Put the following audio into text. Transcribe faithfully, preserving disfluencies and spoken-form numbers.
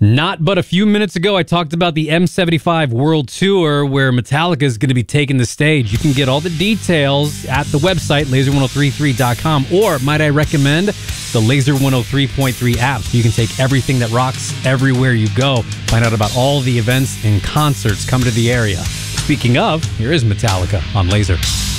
Not but a few minutes ago, I talked about the M seventy-five World Tour where Metallica is going to be taking the stage. You can get all the details at the website, laser one oh three three dot com, or might I recommend the Laser one oh three point three app so you can take everything that rocks everywhere you go. Find out about all the events and concerts coming to the area. Speaking of, here is Metallica on Laser.